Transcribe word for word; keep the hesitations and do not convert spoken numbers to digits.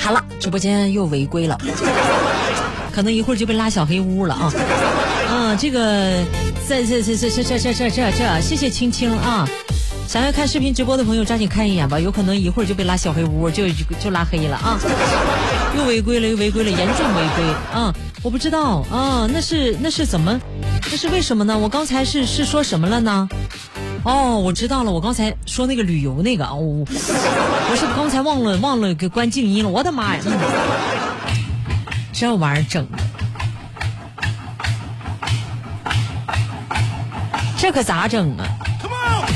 好了，直播间又违规了，可能一会儿就被拉小黑屋了啊！啊，这个，这这这这这这这这这这，谢谢青青啊！想要看视频直播的朋友，抓紧看一眼吧，有可能一会儿就被拉小黑屋，就就就拉黑了啊！又违规了，又违规了，严重违规啊！我不知道啊，那是那是怎么？那是为什么呢？我刚才是是说什么了呢？哦，我知道了，我刚才说那个旅游那个哦，我是刚才忘了忘了给关静音了，我的妈呀！嗯、这玩意儿整的，这可咋整啊？